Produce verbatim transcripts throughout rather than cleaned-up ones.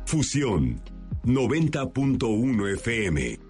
Fusión noventa punto uno F M.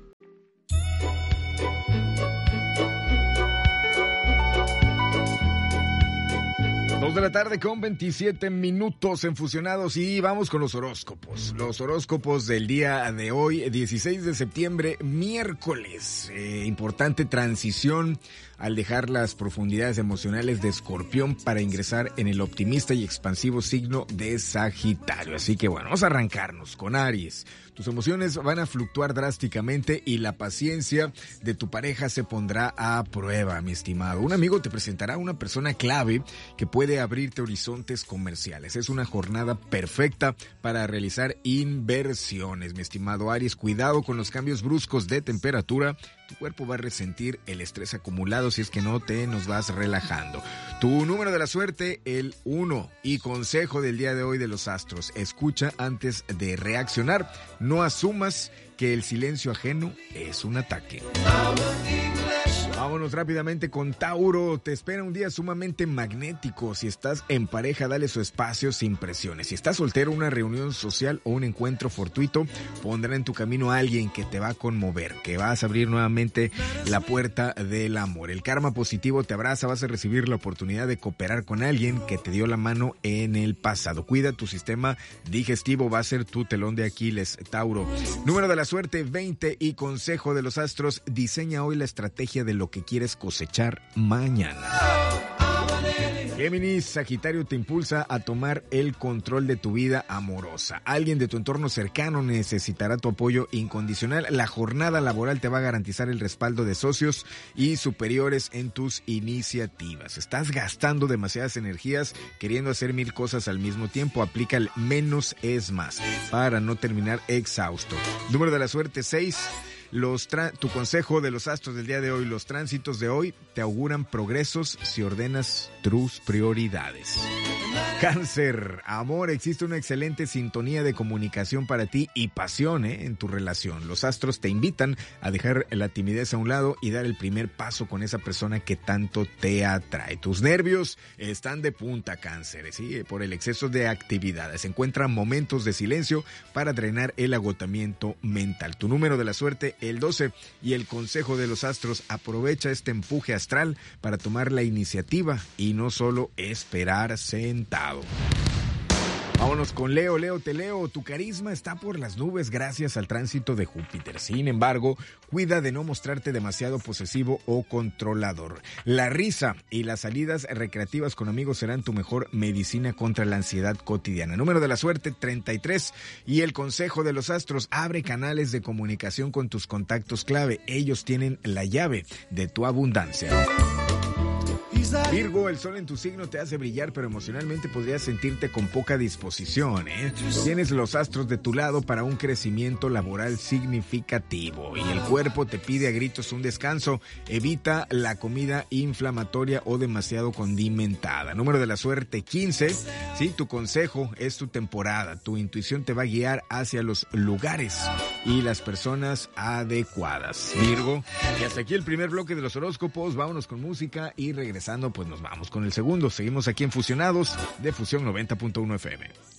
Dos de la tarde con veintisiete minutos en Fusionados y vamos con los horóscopos. Los horóscopos del día de hoy, dieciséis de septiembre, miércoles. Eh, importante transición al dejar las profundidades emocionales de Escorpión para ingresar en el optimista y expansivo signo de Sagitario. Así que bueno, vamos a arrancarnos con Aries. Tus emociones van a fluctuar drásticamente y la paciencia de tu pareja se pondrá a prueba, mi estimado. Un amigo te presentará a una persona clave que puede abrirte horizontes comerciales. Es una jornada perfecta para realizar inversiones, mi estimado Aries. Cuidado con los cambios bruscos de temperatura. Tu cuerpo va a resentir el estrés acumulado si es que no te nos vas relajando. Tu número de la suerte, el uno. Y consejo del día de hoy de los astros: escucha antes de reaccionar. No asumas que el silencio ajeno es un ataque. Vámonos rápidamente con Tauro. Te espera un día sumamente magnético. Si estás en pareja, dale su espacio sin presiones. Si estás soltero, una reunión social o un encuentro fortuito pondrá en tu camino a alguien que te va a conmover, que vas a abrir nuevamente la puerta del amor. El karma positivo te abraza. Vas a recibir la oportunidad de cooperar con alguien que te dio la mano en el pasado. Cuida tu sistema digestivo. Va a ser tu telón de Aquiles, Tauro. Número de la suerte, veinte. Y consejo de los astros: diseña hoy la estrategia de lo que quieres cosechar mañana. Géminis, Sagitario te impulsa a tomar el control de tu vida amorosa. Alguien de tu entorno cercano necesitará tu apoyo incondicional. La jornada laboral te va a garantizar el respaldo de socios y superiores en tus iniciativas. Estás gastando demasiadas energías queriendo hacer mil cosas al mismo tiempo. Aplica el menos es más para no terminar exhausto. Número de la suerte, seis. Los tra- tu consejo de los astros del día de hoy: los tránsitos de hoy te auguran progresos si ordenas tus prioridades. Cáncer, amor, existe una excelente sintonía de comunicación para ti y pasión ¿eh? en tu relación. Los astros te invitan a dejar la timidez a un lado y dar el primer paso con esa persona que tanto te atrae. Tus nervios están de punta, Cáncer, ¿sí? Por el exceso de actividades. Encuentran momentos de silencio para drenar el agotamiento mental. Tu número de la suerte, el doce. Y el consejo de los astros: aprovecha este empuje astral para tomar la iniciativa y no solo esperar sentado. Vámonos con Leo. Leo, te leo. Tu carisma está por las nubes gracias al tránsito de Júpiter. Sin embargo, cuida de no mostrarte demasiado posesivo o controlador. La risa y las salidas recreativas con amigos serán tu mejor medicina contra la ansiedad cotidiana. Número de la suerte, treinta y tres. Y el consejo de los astros: abre canales de comunicación con tus contactos clave. Ellos tienen la llave de tu abundancia. Virgo, el sol en tu signo te hace brillar, pero emocionalmente podrías sentirte con poca disposición, ¿eh? Tienes los astros de tu lado para un crecimiento laboral significativo y el cuerpo te pide a gritos un descanso. Evita la comida inflamatoria o demasiado condimentada. Número de la suerte, quince. Sí, tu consejo es tu temporada. Tu intuición te va a guiar hacia los lugares y las personas adecuadas. Virgo, y hasta aquí el primer bloque de los horóscopos. Vámonos con música y regresando pues nos vamos con el segundo. Seguimos aquí en Fusionados de Fusión noventa punto uno F M.